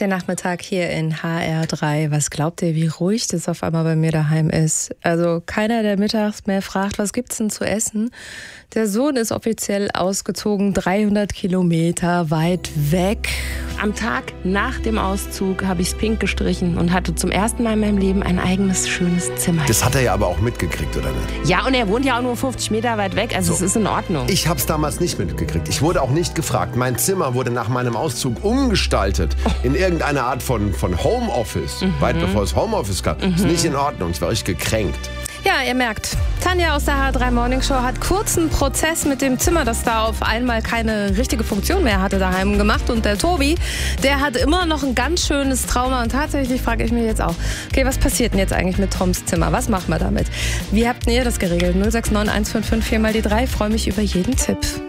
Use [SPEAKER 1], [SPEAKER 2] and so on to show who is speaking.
[SPEAKER 1] der Nachmittag hier in HR3. Was glaubt ihr, wie ruhig das auf einmal bei mir daheim ist? Also keiner, der mittags mehr fragt, was gibt's denn zu essen? Der Sohn ist offiziell ausgezogen, 300 Kilometer weit weg.
[SPEAKER 2] Am Tag nach dem Auszug habe ich es pink gestrichen und hatte zum ersten Mal in meinem Leben ein eigenes, schönes Zimmer.
[SPEAKER 3] Das hat er ja aber auch mitgekriegt, oder nicht?
[SPEAKER 2] Ja, und er wohnt ja auch nur 50 Meter weit weg, also es ist in Ordnung.
[SPEAKER 3] Ich habe es damals nicht mitgekriegt. Ich wurde auch nicht gefragt. Mein Zimmer wurde nach meinem Auszug umgestaltet in irgendeine Art von Homeoffice. Weit bevor es Homeoffice gab. Ist nicht in Ordnung. Ich war richtig gekränkt.
[SPEAKER 1] Ja, ihr merkt, Tanja aus der HR3 Morning Show hat kurzen Prozess mit dem Zimmer, das da auf einmal keine richtige Funktion mehr hatte, daheim gemacht. Und der Tobi, der hat immer noch ein ganz schönes Trauma. Und tatsächlich frage ich mich jetzt auch, okay, was passiert denn jetzt eigentlich mit Toms Zimmer? Was machen wir damit? Wie habt ihr das geregelt? 069 155 4 mal die 3. Freue mich über jeden Tipp.